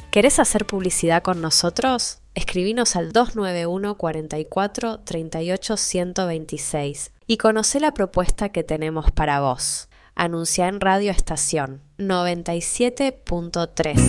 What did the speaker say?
¿Querés hacer publicidad con nosotros? Escribinos al 291 44 38 126 y conocé la propuesta que tenemos para vos. Anunciá en Radio Estación 97.3.